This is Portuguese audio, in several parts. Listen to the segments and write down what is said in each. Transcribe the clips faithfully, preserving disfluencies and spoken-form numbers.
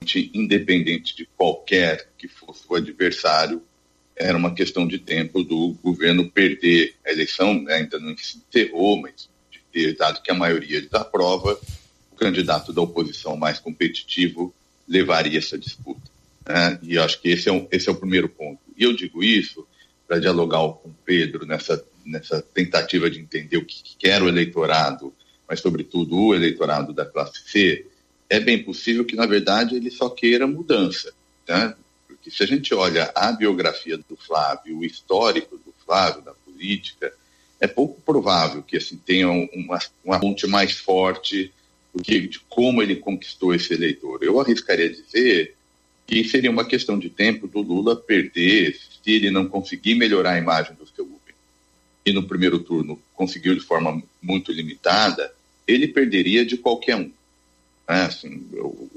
realmente, independente de qualquer que fosse o adversário, era uma questão de tempo do governo perder a eleição, né? Ainda não se encerrou, mas de ter, dado que a maioria da prova, o candidato da oposição mais competitivo levaria essa disputa, né? E eu acho que esse é, um, esse é o primeiro ponto. E eu digo isso para dialogar com o Pedro nessa, nessa tentativa de entender o que quer o eleitorado, mas sobretudo o eleitorado da classe C. É bem possível que, na verdade, ele só queira mudança, né? Porque se a gente olha a biografia do Flávio, o histórico do Flávio, da política, é pouco provável que assim, tenha uma, uma ponte mais forte do que de como ele conquistou esse eleitor. Eu arriscaria dizer que seria uma questão de tempo do Lula perder, se ele não conseguir melhorar a imagem do seu governo, e no primeiro turno conseguiu de forma muito limitada, ele perderia de qualquer um. É, assim, o,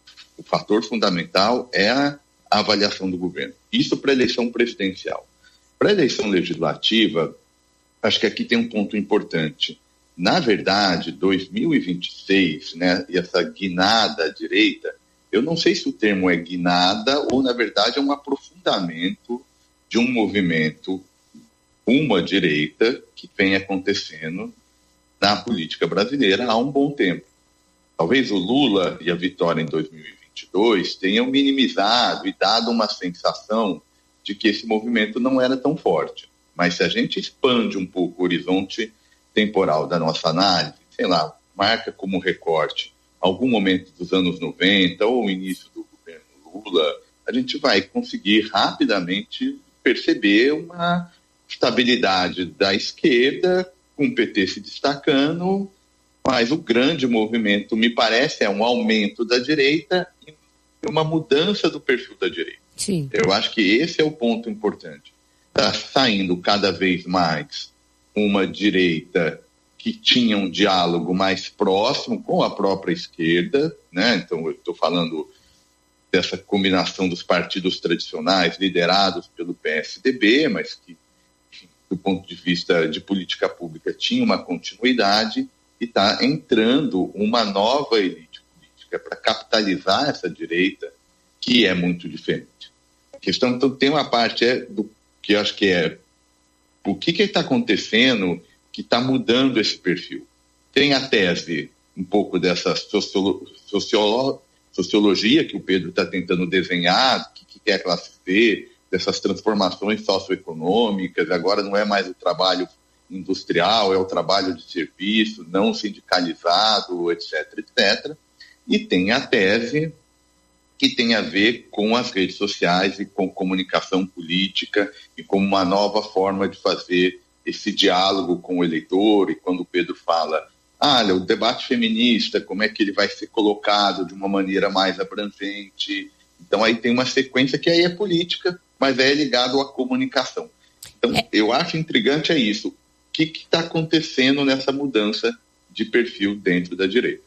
o fator fundamental é a, a avaliação do governo. Isso para a eleição presidencial. Para a eleição legislativa, acho que aqui tem um ponto importante. Na verdade, dois mil e vinte e seis, né, e essa guinada à direita, eu não sei se o termo é guinada ou, na verdade, é um aprofundamento de um movimento, uma direita, que vem acontecendo na política brasileira há um bom tempo. Talvez o Lula e a vitória em dois mil e vinte e dois tenham minimizado e dado uma sensação de que esse movimento não era tão forte. Mas se a gente expande um pouco o horizonte temporal da nossa análise, sei lá, marca como recorte algum momento dos anos noventa ou o início do governo Lula, a gente vai conseguir rapidamente perceber uma estabilidade da esquerda, com o P T se destacando, mas o grande movimento, me parece, é um aumento da direita e uma mudança do perfil da direita. Sim. Eu acho que esse é o ponto importante. Está saindo cada vez mais uma direita que tinha um diálogo mais próximo com a própria esquerda, né? Então eu estou falando dessa combinação dos partidos tradicionais liderados pelo P S D B, mas que, do ponto de vista de política pública, tinha uma continuidade, e está entrando uma nova elite política para capitalizar essa direita, que é muito diferente. A questão, então, tem uma parte é, do que eu acho que é o que está acontecendo que está mudando esse perfil. Tem a tese, um pouco dessa sociolo, sociolo, sociologia que o Pedro está tentando desenhar, o que, que é a classe C, dessas transformações socioeconômicas, agora não é mais o trabalho industrial, é o trabalho de serviço, não sindicalizado, etc, etcétera. E tem a tese que tem a ver com as redes sociais e com comunicação política e com uma nova forma de fazer esse diálogo com o eleitor. E quando o Pedro fala, ah, olha, o debate feminista, como é que ele vai ser colocado de uma maneira mais abrangente. Então aí tem uma sequência que aí é política, mas é ligado à comunicação. Então é. Eu acho intrigante é isso. O que está acontecendo nessa mudança de perfil dentro da direita?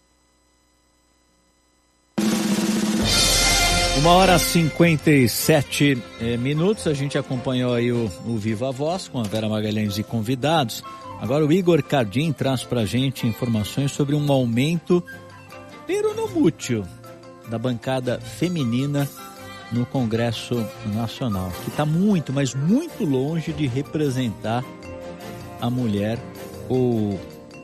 Uma hora e cinquenta e sete eh, minutos, a gente acompanhou aí o, o Viva Voz com a Vera Magalhães e convidados. Agora o Igor Cardim traz pra gente informações sobre um aumento peronomútil da bancada feminina no Congresso Nacional, que está muito, mas muito longe de representar a mulher ou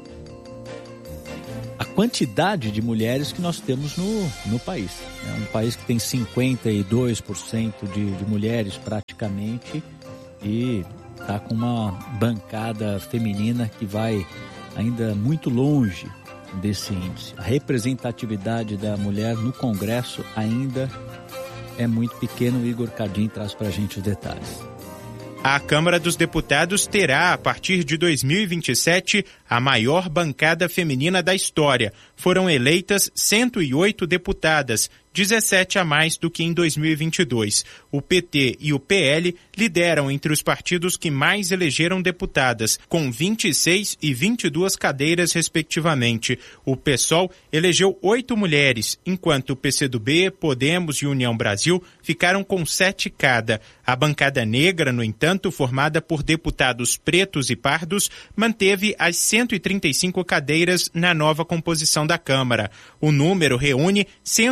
a quantidade de mulheres que nós temos no, no país. É um país que tem cinquenta e dois por cento de, de mulheres praticamente e está com uma bancada feminina que vai ainda muito longe desse índice. A representatividade da mulher no Congresso ainda é muito pequeno. O Igor Cardim traz para a gente os detalhes. A Câmara dos Deputados terá, a partir de dois mil e vinte e sete, a maior bancada feminina da história. Foram eleitas cento e oito deputadas, dezessete a mais do que em dois mil e vinte e dois. O P T e o P L lideram entre os partidos que mais elegeram deputadas, com vinte e seis e vinte e duas cadeiras, respectivamente. O PSOL elegeu oito mulheres, enquanto o P C do B, Podemos e União Brasil ficaram com sete cada. A bancada negra, no entanto, formada por deputados pretos e pardos, manteve as cento e trinta e cinco cadeiras na nova composição da Câmara. O número reúne cento e oito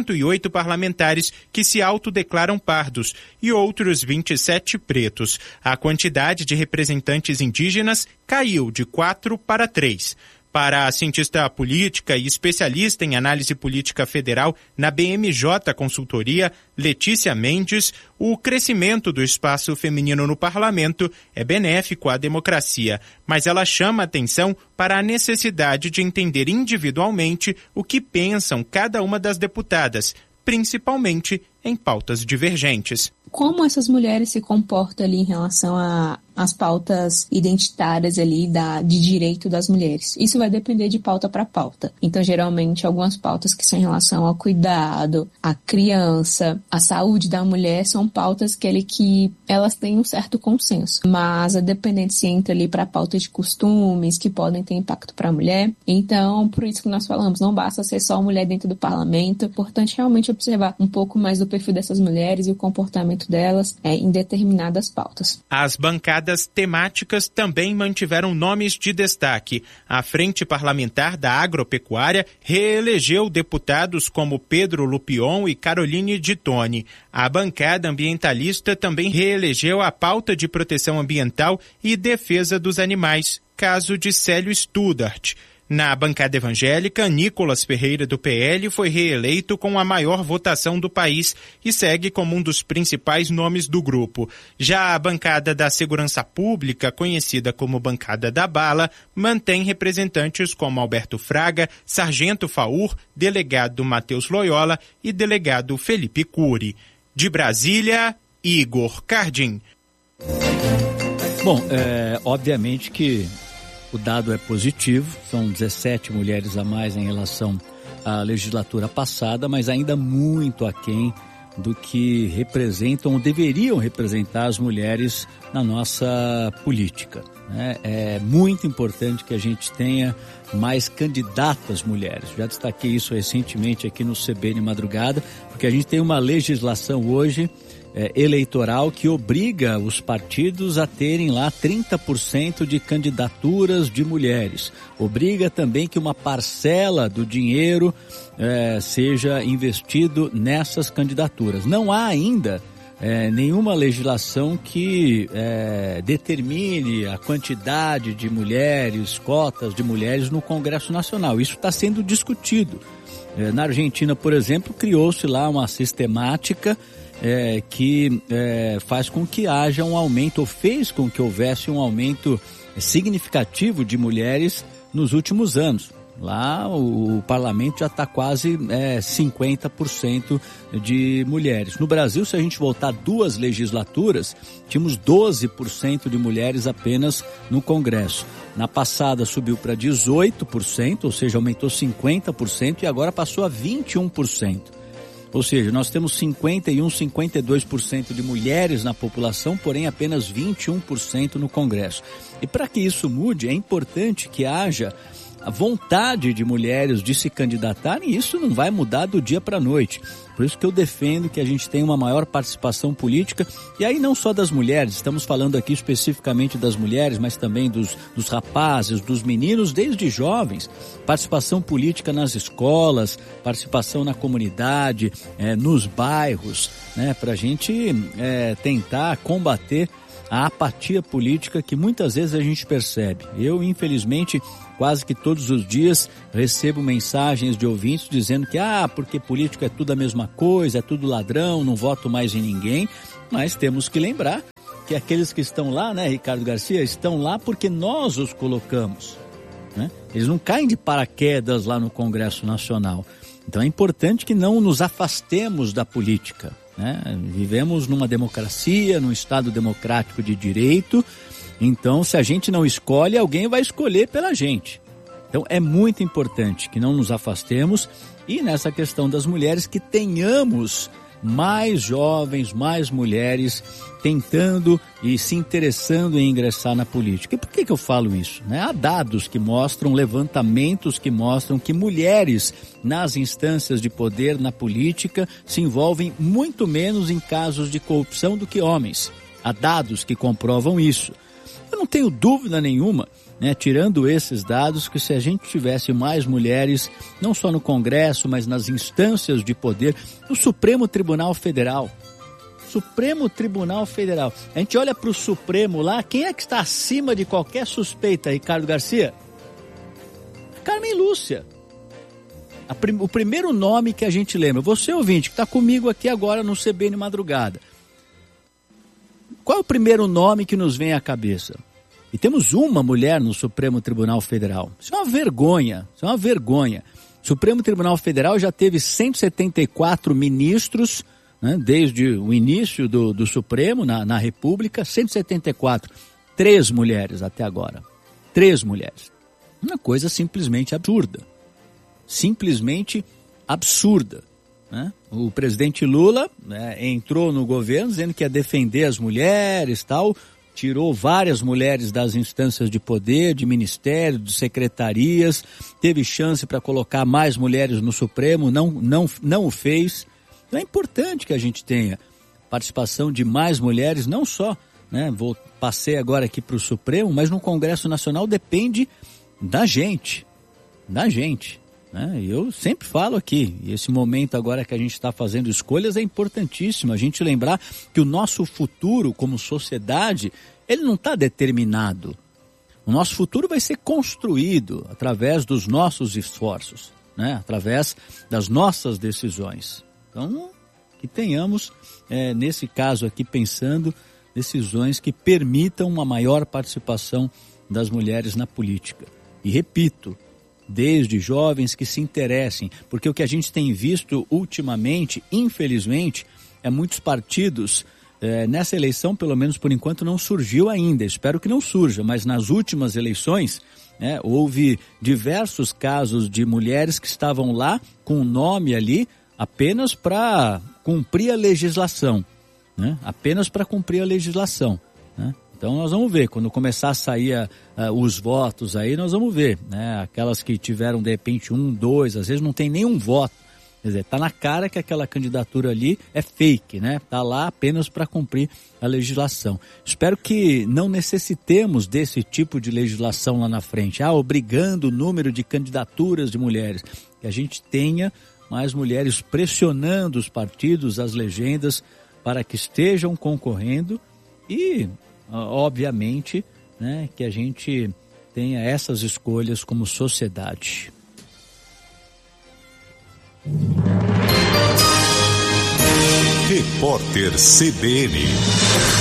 dezoito parlamentares que se autodeclaram pardos e outros vinte e sete pretos. A quantidade de representantes indígenas caiu de quatro para três. Para a cientista política e especialista em análise política federal na B M J Consultoria, Letícia Mendes, o crescimento do espaço feminino no parlamento é benéfico à democracia, mas ela chama atenção para a necessidade de entender individualmente o que pensam cada uma das deputadas, principalmente em pautas divergentes. Como essas mulheres se comportam ali em relação às pautas identitárias ali da, de direito das mulheres. Isso vai depender de pauta para pauta. Então, geralmente, algumas pautas que são em relação ao cuidado, à criança, à saúde da mulher, são pautas que, ele, que elas têm um certo consenso. Mas, a dependente se entra ali para a pauta de costumes, que podem ter impacto para a mulher. Então, por isso que nós falamos, não basta ser só mulher dentro do parlamento. É importante realmente observar um pouco mais do perfil dessas mulheres e o comportamento delas é, em determinadas pautas. As bancadas temáticas também mantiveram nomes de destaque. A Frente Parlamentar da Agropecuária reelegeu deputados como Pedro Lupion e Caroline de Tone. A bancada ambientalista também reelegeu a pauta de proteção ambiental e defesa dos animais, caso de Célio Studart. Na bancada evangélica, Nicolas Ferreira, do P L, foi reeleito com a maior votação do país e segue como um dos principais nomes do grupo. Já a bancada da Segurança Pública, conhecida como Bancada da Bala, mantém representantes como Alberto Fraga, Sargento Faur, delegado Matheus Loyola e delegado Felipe Cury. De Brasília, Igor Cardim. Bom, é, obviamente que o dado é positivo, são dezessete mulheres a mais em relação à legislatura passada, mas ainda muito aquém do que representam ou deveriam representar as mulheres na nossa política, né? É muito importante que a gente tenha mais candidatas mulheres. Já destaquei isso recentemente aqui no C B N Madrugada, porque a gente tem uma legislação hoje É, eleitoral que obriga os partidos a terem lá trinta por cento de candidaturas de mulheres. Obriga também que uma parcela do dinheiro é, seja investido nessas candidaturas. Não há ainda é, nenhuma legislação que é, determine a quantidade de mulheres, cotas de mulheres no Congresso Nacional. Isso está sendo discutido. É, na Argentina, por exemplo, criou-se lá uma sistemática É, que é, faz com que haja um aumento, ou fez com que houvesse um aumento significativo de mulheres nos últimos anos. Lá o, o parlamento já está quase é, cinquenta por cento de mulheres. No Brasil, se a gente voltar duas legislaturas, tínhamos doze por cento de mulheres apenas no Congresso. Na passada subiu para dezoito por cento, ou seja, aumentou cinquenta por cento e agora passou a vinte e um por cento. Ou seja, nós temos cinquenta e um, cinquenta e dois por cento de mulheres na população, porém apenas vinte e um por cento no Congresso. E para que isso mude, é importante que haja a vontade de mulheres de se candidatarem, e isso não vai mudar do dia para a noite. Por isso que eu defendo que a gente tenha uma maior participação política, e aí não só das mulheres, estamos falando aqui especificamente das mulheres, mas também dos, dos rapazes, dos meninos, desde jovens. Participação política nas escolas, participação na comunidade, é, nos bairros, né, para a gente é, tentar combater a apatia política que muitas vezes a gente percebe. Eu, infelizmente, quase que todos os dias recebo mensagens de ouvintes dizendo que, ah, porque político é tudo a mesma coisa, é tudo ladrão, não voto mais em ninguém. Mas temos que lembrar que aqueles que estão lá, né, Ricardo Garcia, estão lá porque nós os colocamos, né? Eles não caem de paraquedas lá no Congresso Nacional. Então é importante que não nos afastemos da política, né? Vivemos numa democracia, num Estado democrático de direito. Então, se a gente não escolhe, alguém vai escolher pela gente. Então, é muito importante que não nos afastemos e nessa questão das mulheres que tenhamos mais jovens, mais mulheres tentando e se interessando em ingressar na política. E por que que eu falo isso? Né? Há dados que mostram, levantamentos que mostram que mulheres nas instâncias de poder, na política, se envolvem muito menos em casos de corrupção do que homens. Há dados que comprovam isso. Eu não tenho dúvida nenhuma, né, tirando esses dados, que se a gente tivesse mais mulheres, não só no Congresso, mas nas instâncias de poder, no Supremo Tribunal Federal, Supremo Tribunal Federal, a gente olha para o Supremo lá, quem é que está acima de qualquer suspeita, Ricardo Garcia? Carmen Lúcia. A prim- o primeiro nome que a gente lembra, você ouvinte que está comigo aqui agora no C B N Madrugada, qual é o primeiro nome que nos vem à cabeça? E temos uma mulher no Supremo Tribunal Federal. Isso é uma vergonha, isso é uma vergonha. O Supremo Tribunal Federal já teve cento e setenta e quatro ministros, né, desde o início do, do Supremo, na, na República, cento e setenta e quatro. Três mulheres até agora. Três mulheres. Uma coisa simplesmente absurda. Simplesmente absurda. Né? O presidente Lula, né, entrou no governo dizendo que ia defender as mulheres, tal, tirou várias mulheres das instâncias de poder, de ministério, de secretarias, teve chance para colocar mais mulheres no Supremo, não, não, não o fez. Então é importante que a gente tenha participação de mais mulheres, não só, né, vou, passei agora aqui para o Supremo, mas no Congresso Nacional depende da gente, da gente. Né? Eu sempre falo aqui, e esse momento agora que a gente está fazendo escolhas é importantíssimo, a gente lembrar que o nosso futuro como sociedade, ele não está determinado. O nosso futuro vai ser construído através dos nossos esforços, né? Através das nossas decisões. Então, que tenhamos, é, nesse caso aqui, pensando decisões que permitam uma maior participação das mulheres na política. E repito, desde jovens que se interessem, porque o que a gente tem visto ultimamente, infelizmente, é muitos partidos, é, nessa eleição, pelo menos por enquanto, não surgiu ainda, espero que não surja, mas nas últimas eleições, né, houve diversos casos de mulheres que estavam lá com o nome ali apenas para cumprir a legislação, né, apenas para cumprir a legislação, né? Então nós vamos ver, quando começar a sair uh, os votos aí, nós vamos ver, né? Aquelas que tiveram de repente um, dois, às vezes não tem nenhum voto. Quer dizer, tá na cara que aquela candidatura ali é fake, né? Tá lá apenas para cumprir a legislação. Espero que não necessitemos desse tipo de legislação lá na frente, ah, obrigando o número de candidaturas de mulheres. Que a gente tenha mais mulheres pressionando os partidos, as legendas, para que estejam concorrendo e, obviamente, né, que a gente tenha essas escolhas como sociedade. Repórter C B N.